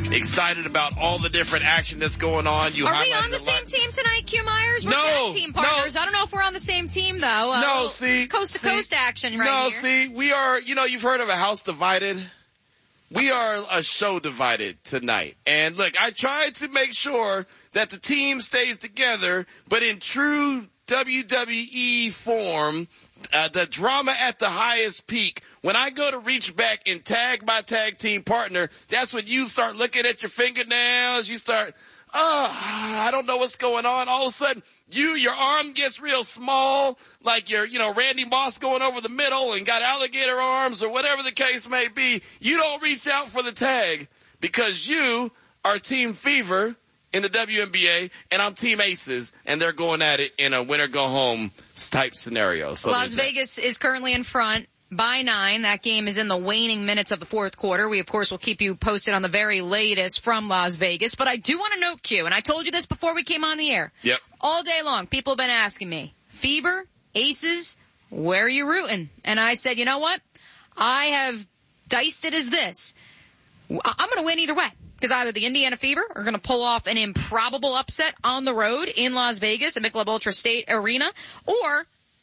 Excited about all the different action that's going on. Are we on the same team tonight, Q Myers? We're tag team partners. No. I don't know if we're on the same team, though. Coast-to-coast action right here. We are, you've heard of a house divided. We are a show divided tonight. And look, I tried to make sure that the team stays together, but in true WWE form, the drama at the highest peak. When I go to reach back and tag my tag team partner, that's when you start looking at your fingernails. You start, I don't know what's going on. All of a sudden, your arm gets real small, like you're, Randy Moss going over the middle and got alligator arms or whatever the case may be. You don't reach out for the tag because you are Team Fever in the WNBA, and I'm Team Aces, and they're going at it in a winner-go-home type scenario. So Las Vegas is currently in front by 9. That game is in the waning minutes of the fourth quarter. We, of course, will keep you posted on the very latest from Las Vegas. But I do want to note, Q, and I told you this before we came on the air. Yep. All day long, people have been asking me, Fever, Aces, where are you rooting? And I said, you know what? I have diced it as this. I'm going to win either way. Because either the Indiana Fever are going to pull off an improbable upset on the road in Las Vegas at Michelob Ultra State Arena, or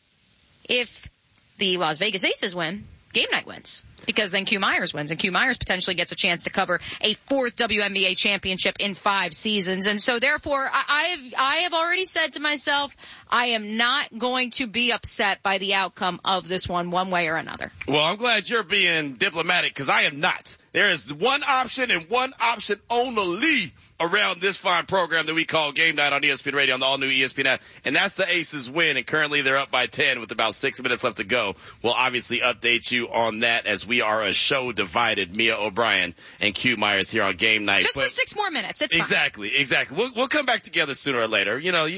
if the Las Vegas Aces win, Game Night wins. Because then Q Myers wins, and Q Myers potentially gets a chance to cover a 4th WNBA championship in 5 seasons. And so therefore, I have already said to myself, I am not going to be upset by the outcome of this one way or another. Well, I'm glad you're being diplomatic, because I am not. There is one option and one option only around this fine program that we call Game Night on ESPN Radio on the all-new ESPN app, and that's the Aces win, and currently they're up by 10 with about 6 minutes left to go. We'll obviously update you on that as we are a show divided, Mia O'Brien and Q Myers here on Game Night. Just for 6 more minutes. It's fine. Exactly. We'll come back together sooner or later. You know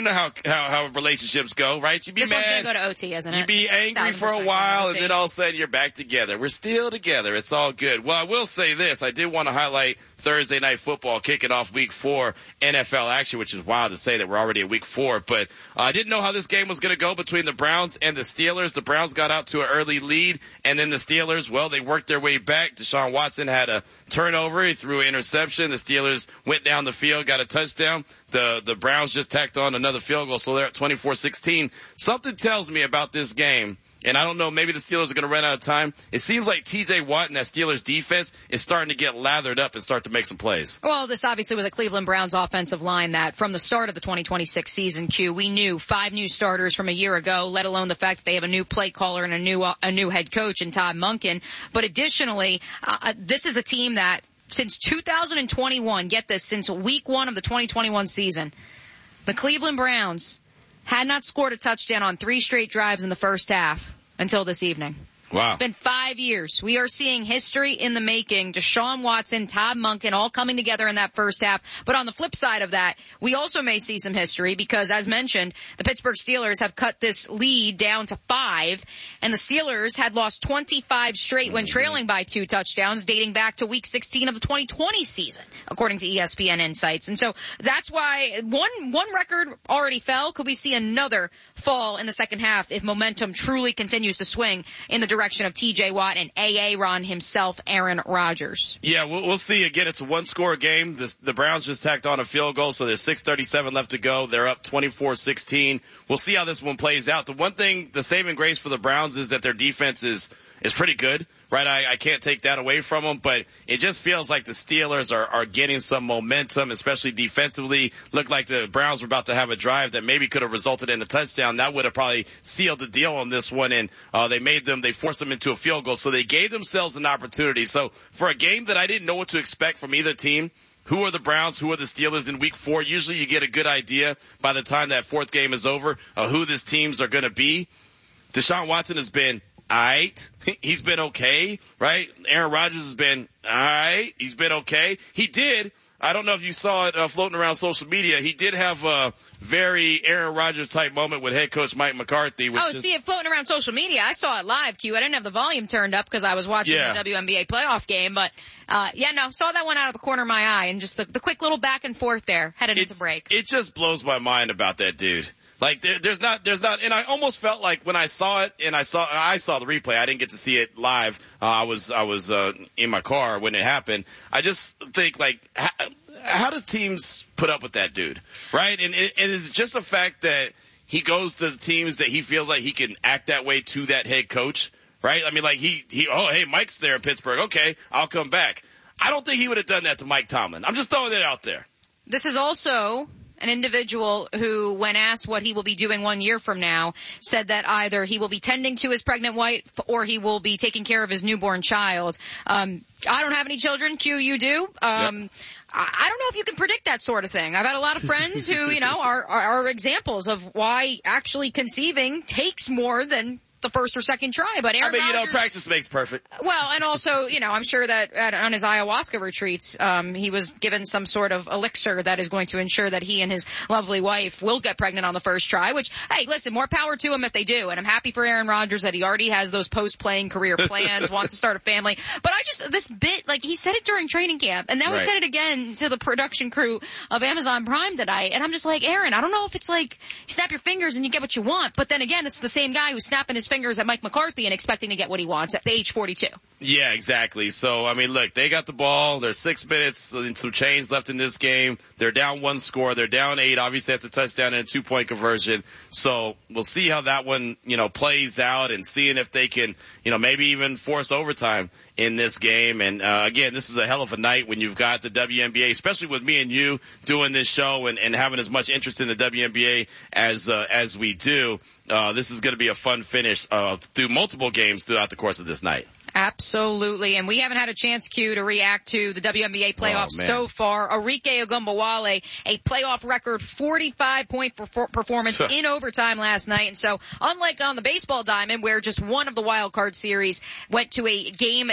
how relationships go, right? You be this mad. This one's going to go to OT, isn't it? You be angry for a while, and then all of a sudden you're back together. We're still together. It's all good. Well, I will say this. I did want to highlight Thursday Night Football kicking off Week 4 NFL action, which is wild to say that we're already at Week 4. But I didn't know how this game was going to go between the Browns and the Steelers. The Browns got out to an early lead, and then the Steelers, well, they worked their way back. Deshaun Watson had a turnover. He threw an interception. The Steelers went down the field, got a touchdown. The Browns just tacked on another field goal, so they're at 24-16. Something tells me about this game, and I don't know, maybe the Steelers are going to run out of time. It seems like T.J. Watt and that Steelers defense is starting to get lathered up and start to make some plays. Well, this obviously was a Cleveland Browns offensive line that from the start of the 2026 season, Q, we knew 5 new starters from a year ago, let alone the fact that they have a new play caller and a new head coach in Todd Monken. But additionally, this is a team that since 2021, get this, since week 1 of the 2021 season, the Cleveland Browns had not scored a touchdown on 3 straight drives in the first half until this evening. Wow. It's been 5 years. We are seeing history in the making. Deshaun Watson, Todd Monken, all coming together in that first half. But on the flip side of that, we also may see some history because, as mentioned, the Pittsburgh Steelers have cut this lead down to 5, and the Steelers had lost 25 straight when trailing by 2 touchdowns, dating back to Week 16 of the 2020 season, according to ESPN Insights. And so that's why one record already fell. Could we see another fall in the second half if momentum truly continues to swing in the direction of T.J. Watt and Aaron himself, Aaron Rodgers? Yeah, we'll see. Again, it's a 1-score game. The Browns just tacked on a field goal, so there's 6:37 left to go. They're up 24-16. We'll see how this one plays out. The one thing, the saving grace for the Browns is that their defense is pretty good, right? I can't take that away from them, but it just feels like the Steelers are getting some momentum, especially defensively. Looked like the Browns were about to have a drive that maybe could have resulted in a touchdown. That would have probably sealed the deal on this one, and they forced them into a field goal, so they gave themselves an opportunity. So for a game that I didn't know what to expect from either team, who are the Browns, who are the Steelers in Week 4, usually you get a good idea by the time that 4th game is over of who these teams are going to be. Deshaun Watson has been alright. He's been okay, right? Aaron Rodgers has been alright. He's been okay. I don't know if you saw it floating around social media. He did have a very Aaron Rodgers type moment with head coach Mike McCarthy. See it floating around social media. I saw it live, Q. I didn't have the volume turned up because I was watching the WNBA playoff game, but saw that one out of the corner of my eye, and just the quick little back and forth there headed into break. It just blows my mind about that dude. Like there's not, and I almost felt like when I saw it and I saw the replay, I didn't get to see it live. I was in my car when it happened. I just think like, how does teams put up with that dude? Right? And it's just a fact that he goes to the teams that he feels like he can act that way to that head coach. Right? I mean, like hey, Mike's there in Pittsburgh. Okay, I'll come back. I don't think he would have done that to Mike Tomlin. I'm just throwing it out there. This is also an individual who, when asked what he will be doing 1 year from now, said that either he will be tending to his pregnant wife or he will be taking care of his newborn child. I don't have any children. Q, you do. Yep. I don't know if you can predict that sort of thing. I've had a lot of friends who, are examples of why actually conceiving takes more than the first or second try. But Aaron Rodgers, practice makes perfect. Well, and also, I'm sure that on his ayahuasca retreats, he was given some sort of elixir that is going to ensure that he and his lovely wife will get pregnant on the first try, which, hey, listen, more power to him if they do. And I'm happy for Aaron Rodgers that he already has those post-playing career plans, wants to start a family. But this bit, like, he said it during training camp, and now he said it again to the production crew of Amazon Prime tonight. And I'm just like, Aaron, I don't know if it's like you snap your fingers and you get what you want. But then again, it's the same guy who's snapping his fingers at Mike McCarthy and expecting to get what he wants at age 42. Yeah, exactly. So, I mean, look, they got the ball. There's 6 minutes and some change left in this game. They're down 1 score. They're down 8. Obviously, that's a touchdown and a 2-point conversion. So we'll see how that one, plays out and seeing if they can, maybe even force overtime in this game. And, again, this is a hell of a night when you've got the WNBA, especially with me and you doing this show and having as much interest in the WNBA as we do. This is going to be a fun finish through multiple games throughout the course of this night. Absolutely. And we haven't had a chance, Q, to react to the WNBA playoffs so far. Arike Ogunbowale, a playoff record 45-point performance in overtime last night. And so, unlike on the baseball diamond, where just one of the wild card series went to a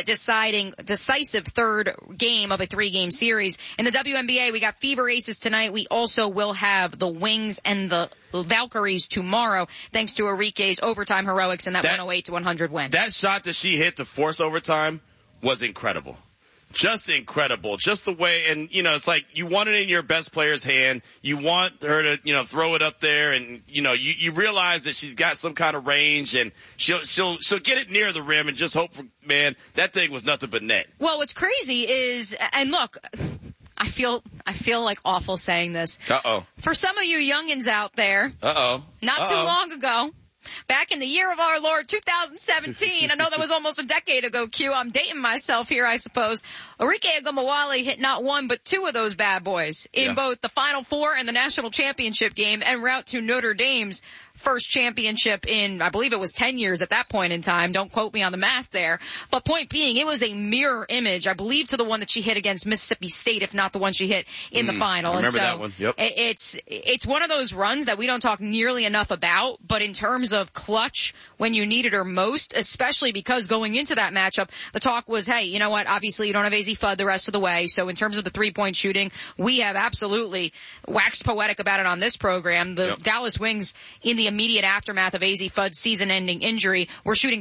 decisive third game of a 3-game series, in the WNBA, we got Fever Aces tonight. We also will have the Wings and the Valkyries tomorrow, thanks to Arike's overtime heroics and that 108-100 win. That shot that she hit to force overtime was incredible. Just incredible. Just the way, and it's like you want it in your best player's hand. You want her to, throw it up there, and you realize that she's got some kind of range, and she'll get it near the rim, and just hope for, man, that thing was nothing but net. Well, what's crazy is, and look, I feel like awful saying this. For some of you youngins out there. Not too long ago, back in the year of our Lord 2017, I know that was almost a decade ago, Q. I'm dating myself here, I suppose. Arike Ogunbowale hit not one but 2 of those bad boys in both the Final Four and the national championship game en route to Notre Dame's first championship in, I believe it was 10 years at that point in time. Don't quote me on the math there. But point being, it was a mirror image, I believe, to the one that she hit against Mississippi State, if not the one she hit in the final. I remember that one. Yep. It's one of those runs that we don't talk nearly enough about, but in terms of clutch when you needed her most, especially because going into that matchup, the talk was, hey, you know what? Obviously you don't have AZ Fudd the rest of the way. So in terms of the 3-point shooting, we have absolutely waxed poetic about it on this program. The Dallas Wings, in the immediate aftermath of AZ Fudd's season-ending injury, we're shooting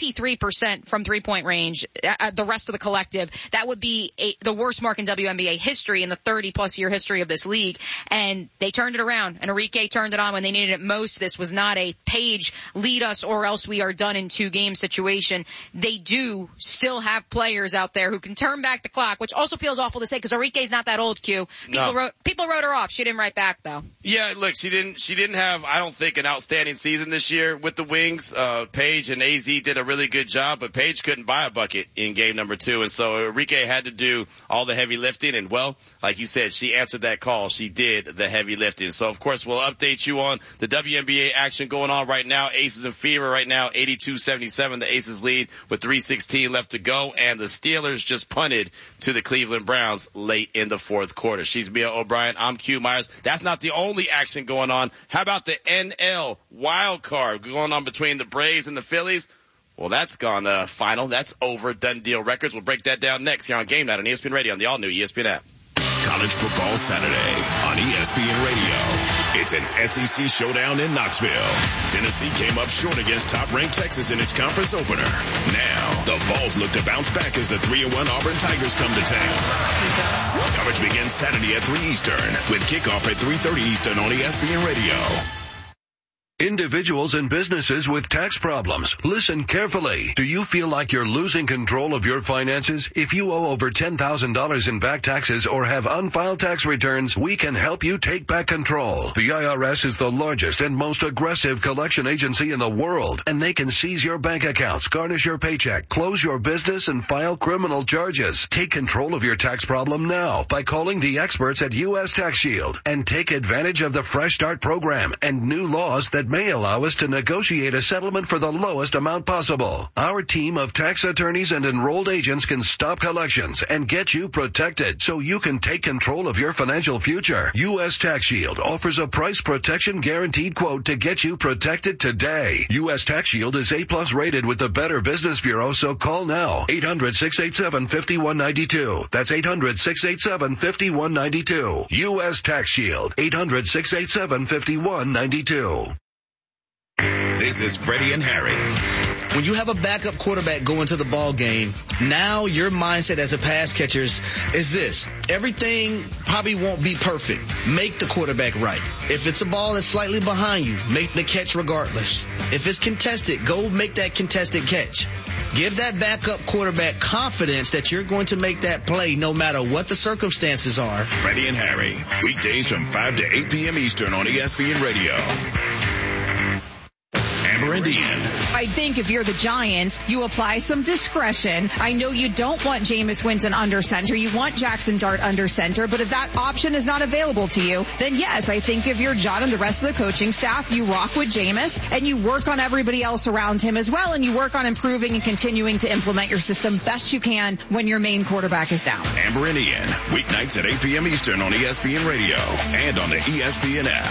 23% from 3-point range. The rest of the collective, that would be the worst mark in WNBA history in the 30-plus year history of this league. And they turned it around, and Arike turned it on when they needed it most. This was not a Paige lead us or else we are done in 2-game situation. They do still have players out there who can turn back the clock, which also feels awful to say because Arike's not that old, Q. People wrote her off. She didn't write back, though. Yeah, look, she didn't have, I don't think, an outstanding season this year with the Wings. Paige and AZ did a really good job, but Paige couldn't buy a bucket in game number 2, and so Arike had to do all the heavy lifting, and well, like you said, she answered that call. She did the heavy lifting. So of course we'll update you on the WNBA action going on right now. Aces and Fever right now, 82-77. The Aces lead with 3:16 left to go, and the Steelers just punted to the Cleveland Browns late in the 4th quarter. She's Mia O'Brien. I'm Q Myers. That's not the only action going on. How about the NL wild card going on between the Braves and the Phillies? Well, that's gone final. That's over. Done deal records. We'll break that down next here on Game Night on ESPN Radio on the all-new ESPN app. College Football Saturday on ESPN Radio. It's an SEC showdown in Knoxville. Tennessee came up short against top-ranked Texas in its conference opener. Now, the Vols look to bounce back as the 3-1 Auburn Tigers come to town. Coverage begins Saturday at 3 Eastern with kickoff at 3:30 Eastern on ESPN Radio. Individuals and businesses with tax problems, listen carefully. Do you feel like you're losing control of your finances? If you owe over $10,000 in back taxes or have unfiled tax returns, we can help you take back control. The IRS is the largest and most aggressive collection agency in the world, and they can seize your bank accounts, garnish your paycheck, close your business, and file criminal charges. Take control of your tax problem now by calling the experts at U.S. Tax Shield and take advantage of the Fresh Start program and new laws that may allow us to negotiate a settlement for the lowest amount possible. Our team of tax attorneys and enrolled agents can stop collections and get you protected so you can take control of your financial future. U.S. Tax Shield offers a price protection guaranteed quote to get you protected today. U.S. Tax Shield is A+ rated with the Better Business Bureau, so call now. 800-687-5192. That's 800-687-5192. U.S. Tax Shield. 800-687-5192. This is Freddie and Harry. When you have a backup quarterback going to the ball game, now your mindset as a pass catcher is this. Everything probably won't be perfect. Make the quarterback right. If it's a ball that's slightly behind you, make the catch regardless. If it's contested, go make that contested catch. Give that backup quarterback confidence that you're going to make that play no matter what the circumstances are. Freddie and Harry, weekdays from 5 to 8 p.m. Eastern on ESPN Radio. Amber and Ian. I think if you're the Giants, you apply some discretion. I know you don't want Jameis Winston under center. You want Jackson Dart under center. But if that option is not available to you, then yes, I think if you're John and the rest of the coaching staff, you rock with Jameis and you work on everybody else around him as well. And you work on improving and continuing to implement your system best you can when your main quarterback is down. Amber and Ian, weeknights at 8 p.m. Eastern on ESPN Radio and on the ESPN app.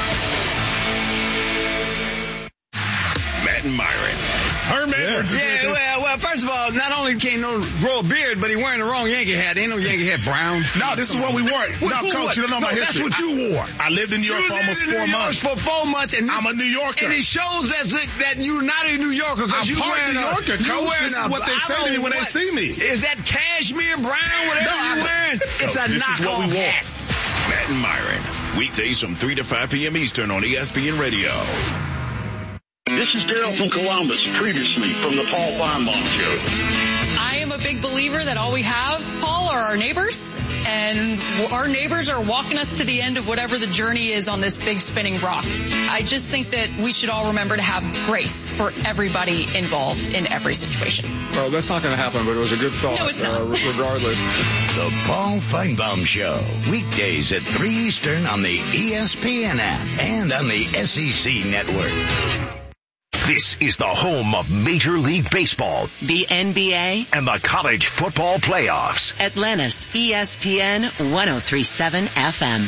Matt and Myron. Herman. Yeah, well, first of all, not only can't grow a beard, but he wearing the wrong Yankee hat. Ain't no Yankee hat brown. No, this is what we wore. No, Coach, you don't know my history. That's what you wore. I lived in New York for almost 4 months. For 4 months, and I'm a New Yorker. And it shows that you're not a New Yorker. I'm part New Yorker, Coach. This is what they say to me when they see me. Is that cashmere brown, whatever you're wearing? It's a knockoff hat. Matt and Myron, weekdays from 3 to 5 p.m. Eastern on ESPN Radio. This is Daryl from Columbus, previously from the Paul Feinbaum Show. I am a big believer that all we have, Paul, are our neighbors, and our neighbors are walking us to the end of whatever the journey is on this big spinning rock. I just think that we should all remember to have grace for everybody involved in every situation. Well, that's not going to happen, but it was a good thought. No, it's not. Regardless. The Paul Feinbaum Show, weekdays at 3 Eastern on the ESPN app and on the SEC network. This is the home of Major League Baseball, the NBA, and the college football playoffs. Atlantis, ESPN 103.7 FM.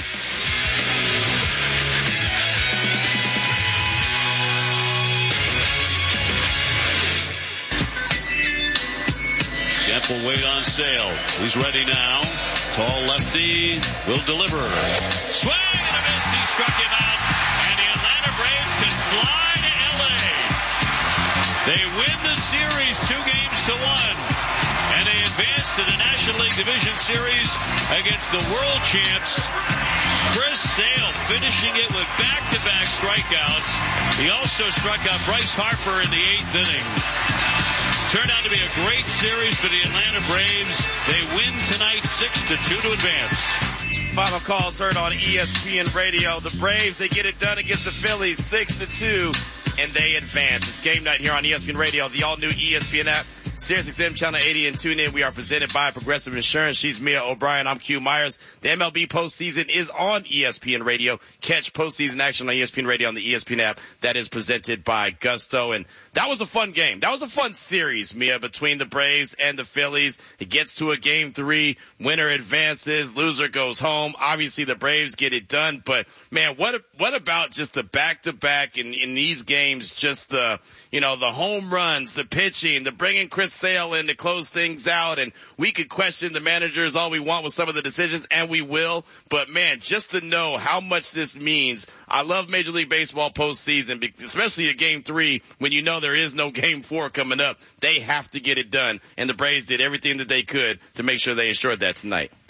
Gentle weight on Sale. He's ready now. Tall lefty will deliver. Swing and a miss. He struck him out. And the Atlanta Braves can fly to L.A. They win the series 2-1, and they advance to the National League Division Series against the world champs. Chris Sale finishing it with back-to-back strikeouts. He also struck out Bryce Harper in the 8th inning. Turned out to be a great series for the Atlanta Braves. They win tonight 6-2 to advance. Final calls heard on ESPN Radio. The Braves, they get it done against the Phillies 6-2. And they advance. It's game night here on ESPN Radio, the all-new ESPN app, SiriusXM Channel 80, and tune in. We are presented by Progressive Insurance. She's Mia O'Brien. I'm Q Myers. The MLB postseason is on ESPN Radio. Catch postseason action on ESPN Radio on the ESPN app. That is presented by Gusto. And that was a fun game. That was a fun series, Mia, between the Braves and the Phillies. It gets to a game 3. Winner advances. Loser goes home. Obviously, the Braves get it done. But, man, what about just the back-to-back in these games? Just the home runs, the pitching, the bringing Chris Sale in to close things out. And we could question the managers all we want with some of the decisions, and we will. But, man, just to know how much this means. I love Major League Baseball postseason, especially at game 3 when you know there is no game 4 coming up. They have to get it done. And the Braves did everything that they could to make sure they ensured that tonight.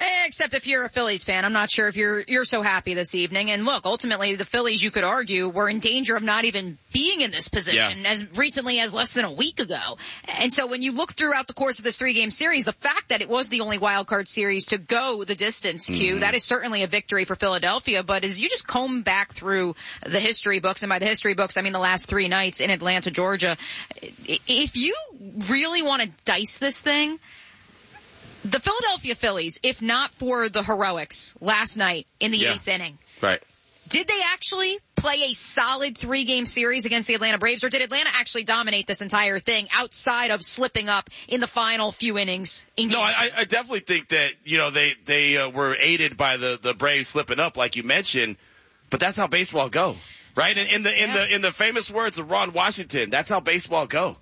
Except if you're a Phillies fan, I'm not sure if you're so happy this evening. And look, ultimately the Phillies, you could argue, were in danger of not even being in this position as recently as less than a week ago. And so when you look throughout the course of this 3-game series, the fact that it was the only wild card series to go the distance, Q, that is certainly a victory for Philadelphia. But as you just comb back through the history books, and by the history books, I mean the last 3 nights in Atlanta, Georgia, if you really want to dice this thing, the Philadelphia Phillies, if not for the heroics last night in the 8th inning, right? Did they actually play a solid 3-game series against the Atlanta Braves, or did Atlanta actually dominate this entire thing outside of slipping up in the final few innings? No, I definitely think that, they were aided by the Braves slipping up, like you mentioned, but that's how baseball go, right? In the famous words of Ron Washington, that's how baseball go.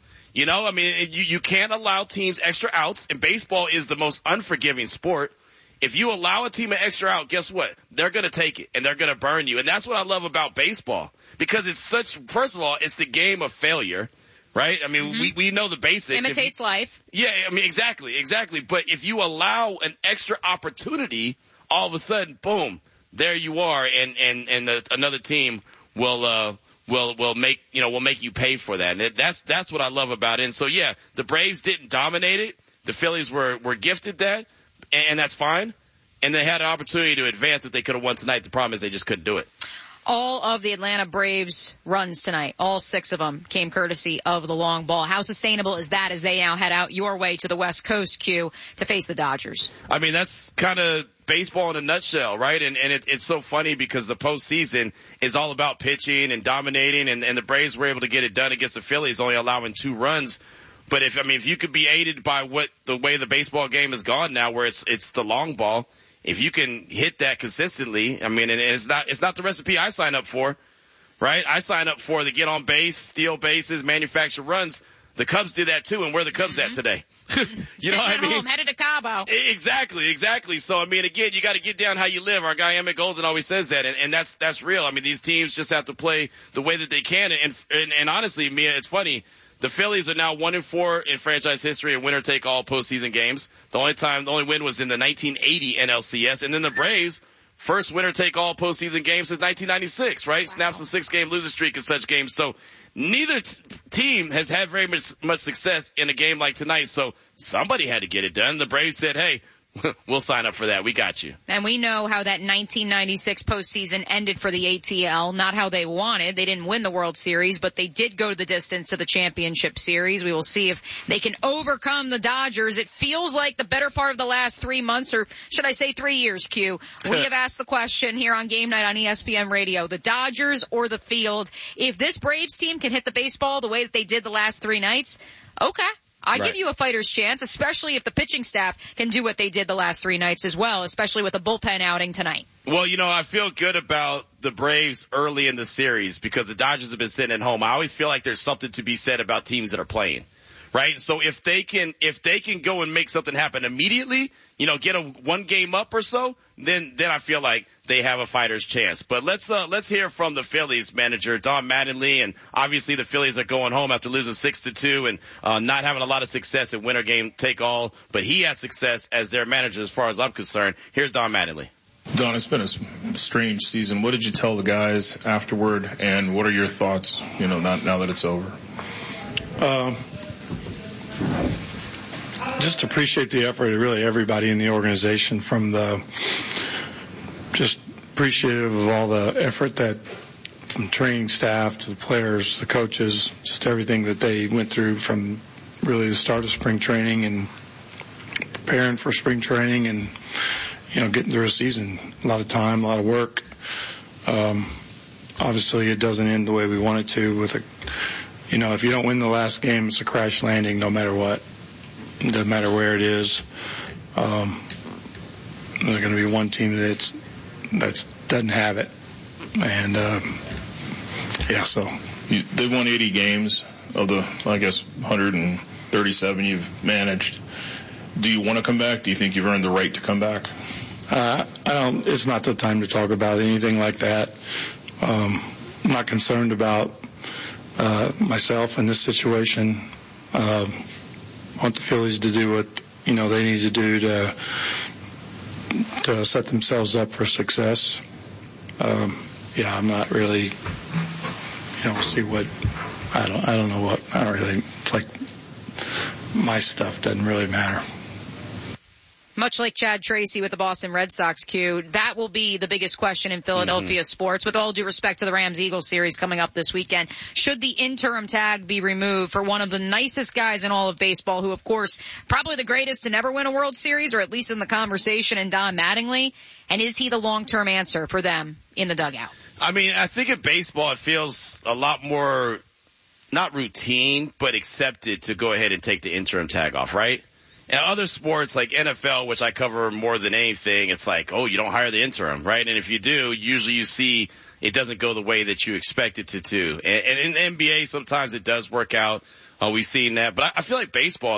You can't allow teams extra outs, and baseball is the most unforgiving sport. If you allow a team an extra out, guess what? They're going to take it, and they're going to burn you. And that's what I love about baseball, because first of all, it's the game of failure, right? I mean, we know the basics. Imitates life. Yeah, I mean, exactly. But if you allow an extra opportunity, all of a sudden, boom, there you are, and another team will make you pay for that. And that's what I love about it. And so, yeah, the Braves didn't dominate it. The Phillies were gifted that, and that's fine. And they had an opportunity to advance if they could have won tonight. The problem is they just couldn't do it. All of the Atlanta Braves runs tonight, all 6 of them, came courtesy of the long ball. How sustainable is that as they now head out your way to the West Coast, Q, to face the Dodgers? I mean, that's kind of baseball in a nutshell, right? And it's so funny because the postseason is all about pitching and dominating, and the Braves were able to get it done against the Phillies, only allowing 2 runs. But if you could be aided by the way the baseball game has gone now, where it's the long ball, if you can hit that consistently, I mean, and it's not the recipe I sign up for, right? I sign up for the get on base, steal bases, manufacture runs. The Cubs did that too, and where are the Cubs at today? You know what I mean? Home, headed to Cabo. Exactly. So, I mean, again, you got to get down how you live. Our guy Emmett Golden always says that, and that's real. I mean, these teams just have to play the way that they can, and honestly, Mia, it's funny. The Phillies are now 1-4 in franchise history in winner-take-all postseason games. The only win was in the 1980 NLCS. And then the Braves, first winner-take-all postseason game since 1996, right? Wow. Snaps a 6-game losing streak in such games. So neither team has had very much success in a game like tonight. So somebody had to get it done. The Braves said, hey, we'll sign up for that. We got you. And we know how that 1996 postseason ended for the ATL. Not how they wanted. They didn't win the World Series, but they did go the distance to the championship series. We will see if they can overcome the Dodgers. It feels like the better part of the last 3 months, or should I say 3 years, Q. We have asked the question here on Game Night on ESPN Radio, the Dodgers or the field. If this Braves team can hit the baseball the way that they did the last 3 nights, okay. I give you a fighter's chance, especially if the pitching staff can do what they did the last 3 nights as well, especially with a bullpen outing tonight. Well, I feel good about the Braves early in the series because the Dodgers have been sitting at home. I always feel like there's something to be said about teams that are playing, right? So if they can go and make something happen immediately, get a 1 game up or so, then I feel like they have a fighter's chance. But let's hear from the Phillies manager, Don Mattingly, and obviously the Phillies are going home after losing 6-2 and not having a lot of success in winner game take all, but he had success as their manager as far as I'm concerned. Here's Don Mattingly. Don, it's been a strange season. What did you tell the guys afterward, and what are your thoughts, now that it's over? Just appreciate the effort of really everybody in the organization, just appreciative of all the effort from training staff to the players, the coaches, just everything that they went through from really the start of spring training and preparing for spring training and, getting through a season. A lot of time, a lot of work. Obviously it doesn't end the way we want it to if you don't win the last game, it's a crash landing no matter what. It doesn't matter where it is. There's going to be one team that doesn't have it. And, so. They've won 80 games of the, 137 you've managed. Do you want to come back? Do you think you've earned the right to come back? It's not the time to talk about anything like that. I'm not concerned about myself in this situation. I want the Phillies to do what they need to do to to set themselves up for success. I'm not really, we'll see what, I don't know what, I don't really, like, my stuff doesn't really matter. Much like Chad Tracy with the Boston Red Sox, Q, that will be the biggest question in Philadelphia sports. With all due respect to the Rams-Eagles series coming up this weekend, should the interim tag be removed for one of the nicest guys in all of baseball, who, of course, probably the greatest to never win a World Series, or at least in the conversation, in Don Mattingly? And is he the long-term answer for them in the dugout? I mean, I think in baseball it feels a lot more, not routine, but accepted to go ahead and take the interim tag off, right? In other sports like NFL, which I cover more than anything, it's like, oh, you don't hire the interim, right? And if you do, usually you see it doesn't go the way that you expect it to. And in the NBA, sometimes it does work out. We've seen that. But I feel like baseball,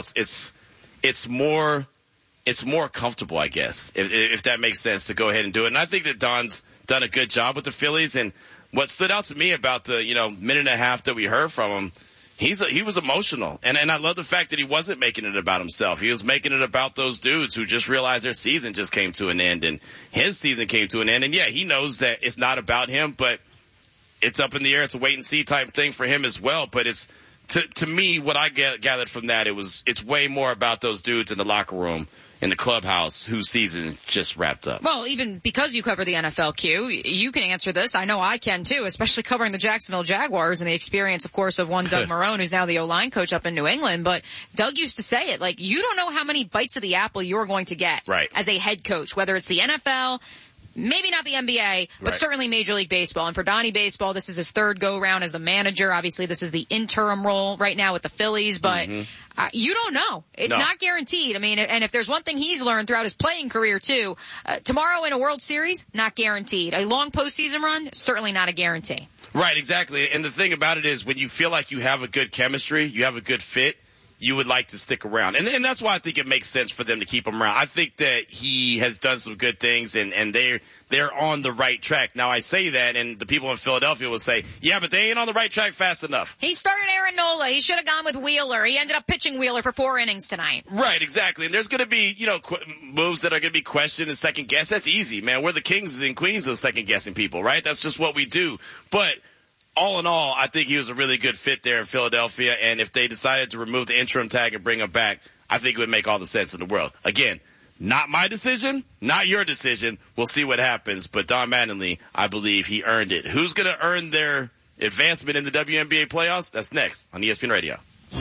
it's more comfortable, I guess, if that makes sense, to go ahead and do it. And I think that Don's done a good job with the Phillies. And what stood out to me about the, minute and a half that we heard from him, he was emotional. And I love the fact that he wasn't making it about himself. He was making it about those dudes who just realized their season just came to an end, and his season came to an end. And yeah, he knows that it's not about him, but it's up in the air. It's a wait and see type thing for him as well. But it's, to me, what I gathered from that, it's way more about those dudes in the locker room, in the clubhouse, whose season just wrapped up. Well, even because you cover the NFL, Q, you can answer this. I know I can too, especially covering the Jacksonville Jaguars and the experience, of course, of one Doug Marrone, who's now the O-line coach up in New England. But Doug used to say it, like, you don't know how many bites of the apple you're going to get as a head coach, whether it's the NFL, maybe not the NBA, but certainly Major League Baseball. And for Donnie Baseball, this is his third go-round as the manager. Obviously, this is the interim role right now with the Phillies, but you don't know. It's not guaranteed. I mean, and if there's one thing he's learned throughout his playing career, too, tomorrow in a World Series, not guaranteed. A long postseason run, certainly not a guarantee. Right, exactly. And the thing about it is, when you feel like you have a good chemistry, you have a good fit, you would like to stick around. And that's why I think it makes sense for them to keep him around. I think that he has done some good things, and they're on the right track. Now, I say that, and the people in Philadelphia will say, yeah, but they ain't on the right track fast enough. He started Aaron Nola. He should have gone with Wheeler. He ended up pitching Wheeler for 4 innings tonight. Right, exactly. And there's going to be, moves that are going to be questioned and second guessed. That's easy, man. We're the kings and queens of second guessing people, right? That's just what we do. But all in all, I think he was a really good fit there in Philadelphia, and if they decided to remove the interim tag and bring him back, I think it would make all the sense in the world. Again, not my decision, not your decision. We'll see what happens, but Don Mattingly, I believe he earned it. Who's going to earn their advancement in the WNBA playoffs? That's next on ESPN Radio.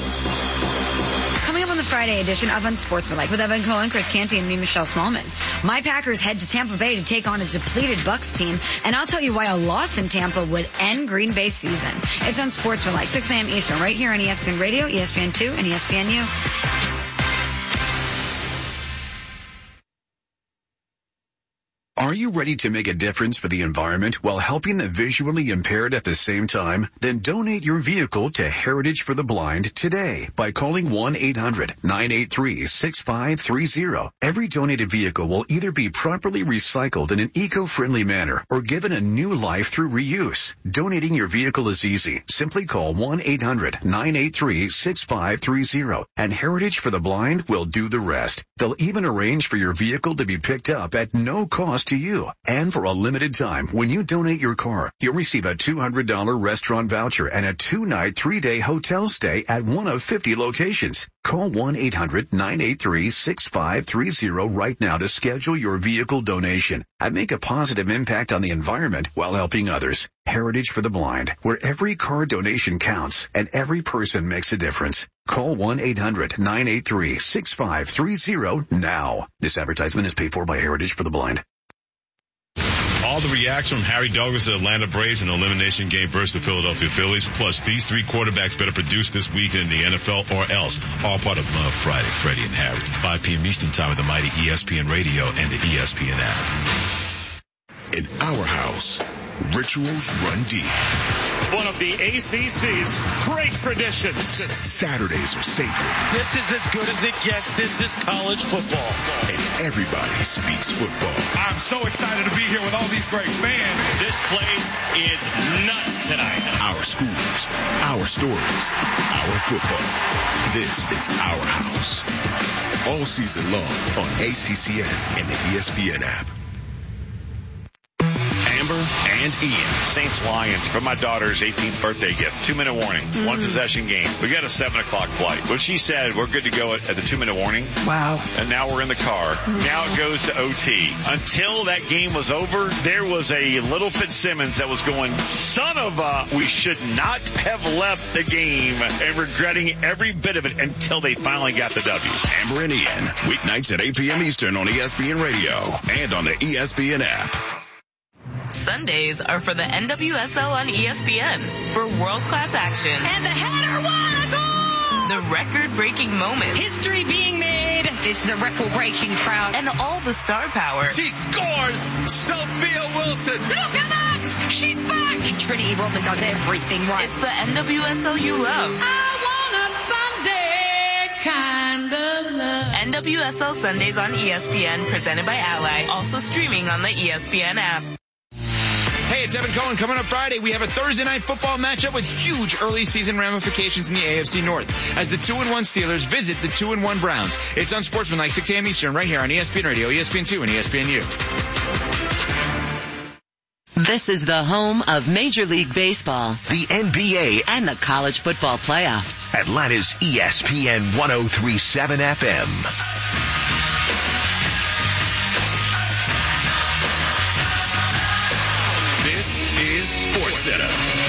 Coming up on the Friday edition of Unsportsmanlike with Evan Cohen, Chris Canty, and me, Michelle Smallman. My Packers head to Tampa Bay to take on a depleted Bucs team, and I'll tell you why a loss in Tampa would end Green Bay's season. It's Unsportsmanlike, 6 a.m. Eastern, right here on ESPN Radio, ESPN2, and ESPNU. Are you ready to make a difference for the environment while helping the visually impaired at the same time? Then donate your vehicle to Heritage for the Blind today by calling 1-800-983-6530. Every donated vehicle will either be properly recycled in an eco-friendly manner or given a new life through reuse. Donating your vehicle is easy. Simply call 1-800-983-6530 and Heritage for the Blind will do the rest. They'll even arrange for your vehicle to be picked up at no cost to you. And for a limited time, when you donate your car, you'll receive a $200 restaurant voucher and a 2-night, 3-day hotel stay at one of 50 locations. Call 1-800-983-6530 right now to schedule your vehicle donation and make a positive impact on the environment while helping others. Heritage for the Blind, where every car donation counts and every person makes a difference. Call 1-800-983-6530 now. This advertisement is paid for by Heritage for the Blind. All the reaction from Harry Douglas of the Atlanta Braves in the elimination game versus the Philadelphia Phillies, plus these 3 quarterbacks better produce this week in the NFL or else. All part of Love Friday, Freddie and Harry. 5 p.m. Eastern Time with the mighty ESPN Radio and the ESPN app. In our house, rituals run deep. One of the ACC's great traditions. Saturdays are sacred. This is as good as it gets. This is college football. And everybody speaks football. I'm so excited to be here with all these great fans. This place is nuts tonight. Our schools, our stories, our football. This is our house. all season long on ACCN and the ESPN app. Amber and Ian. Saints Lions for my daughter's 18th birthday gift. 2-minute warning. One possession game. We got a 7 o'clock flight. Well, she said we're good to go at the 2-minute warning. Wow. And now we're in the car. Now it goes to OT. Until that game was over, there was a little Fitzsimmons that was going, son of a, we should not have left the game, and regretting every bit of it until they finally got the W. Amber and Ian, weeknights at 8 p.m. Eastern on ESPN Radio and on the ESPN app. Sundays are for the NWSL on ESPN for world-class action. And the header, what a goal! The record-breaking moments. History being made. It's the record-breaking crowd. And all the star power. She scores! Sophia Wilson! Look at that! She's back! Trinity Rodman does everything right. It's the NWSL you love. I want a Sunday kind of love. NWSL Sundays on ESPN, presented by Ally. Also streaming on the ESPN app. Hey, it's Evan Cohen. Coming up Friday, we have a Thursday night football matchup with huge early season ramifications in the AFC North as the 2-1 Steelers visit the 2-1 Browns. It's Unsportsmanlike, 6 a.m. Eastern, right here on ESPN Radio, ESPN2, and ESPNU. This is the home of Major League Baseball, the NBA, and the college football playoffs. Atlanta's ESPN 103.7 FM. SportsCenter.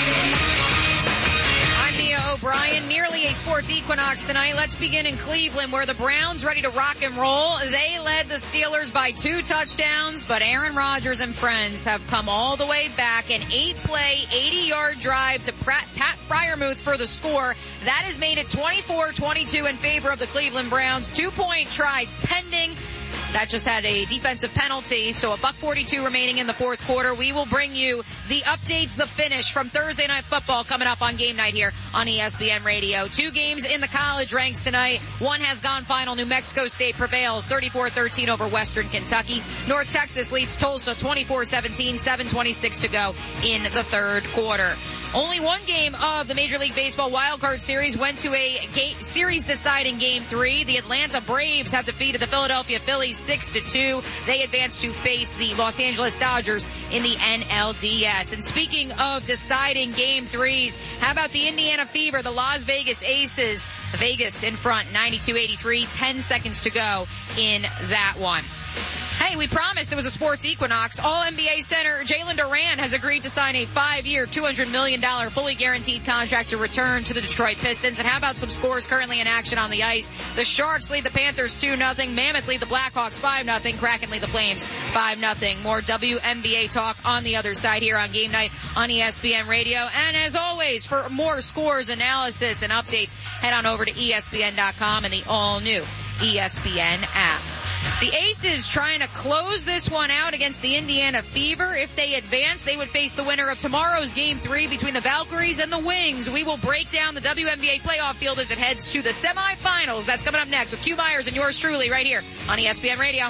I'm Mia O'Brien. Nearly a sports equinox tonight. Let's begin in Cleveland, where the Browns ready to rock and roll. They led the Steelers by 2 touchdowns, but Aaron Rodgers and friends have come all the way back. An 8-play, 80-yard drive to Pat Freiermuth for the score. That has made it 24-22 in favor of the Cleveland Browns. 2-point try pending. That just had a defensive penalty, so $1:42 remaining in the fourth quarter. We will bring you the updates, the finish from Thursday Night Football coming up on Game Night here on ESPN Radio. 2 games in the college ranks tonight. One has gone final. New Mexico State prevails 34-13 over Western Kentucky. North Texas leads Tulsa 24-17, 7:26 to go in the third quarter. Only one game of the Major League Baseball wildcard series went to a series-deciding Game 3. The Atlanta Braves have defeated the Philadelphia Phillies 6-2. They advance to face the Los Angeles Dodgers in the NLDS. And speaking of deciding Game 3s, how about the Indiana Fever, the Las Vegas Aces? Vegas in front, 92-83, 10 seconds to go in that one. Hey, we promised it was a sports equinox. All-NBA center Jalen Duren has agreed to sign a 5-year, $200 million fully guaranteed contract to return to the Detroit Pistons. And how about some scores currently in action on the ice? The Sharks lead the Panthers 2-0. Mammoth lead the Blackhawks 5-0. Kraken lead the Flames 5-0. More WNBA talk on the other side here on Game Night on ESPN Radio. And as always, for more scores, analysis, and updates, head on over to ESPN.com and the all-new ESPN app. The Aces trying to close this one out against the Indiana Fever. If they advance, they would face the winner of tomorrow's Game 3 between the Valkyries and the Wings. We will break down the WNBA playoff field as it heads to the semifinals. That's coming up next with Q Myers and yours truly right here on ESPN Radio.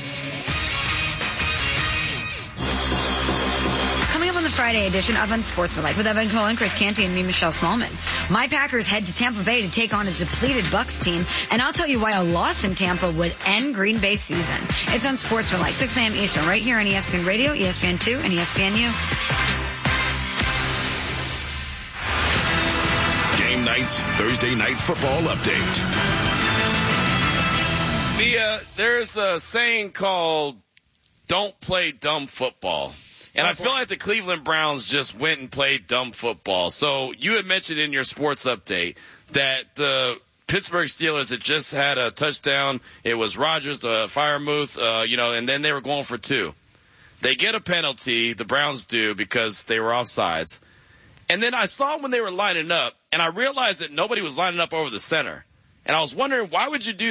Coming up on the Friday edition of Unsportsmanlike with Evan Cohen, Chris Canty, and me, Michelle Smallman. My Packers head to Tampa Bay to take on a depleted Bucs team, and I'll tell you why a loss in Tampa would end Green Bay's season. It's Unsportsmanlike, 6 a.m. Eastern, right here on ESPN Radio, ESPN2, and ESPNU. Game Night's Thursday Night Football Update. Mia, there's a saying called, don't play dumb football. And I feel like the Cleveland Browns just went and played dumb football. So you had mentioned in your sports update that the Pittsburgh Steelers had just had a touchdown. It was Rodgers, Freiermuth, and then they were going for 2. They get a penalty, the Browns do, because they were offsides. And then I saw when they were lining up, and I realized that nobody was lining up over the center. And I was wondering, why would you do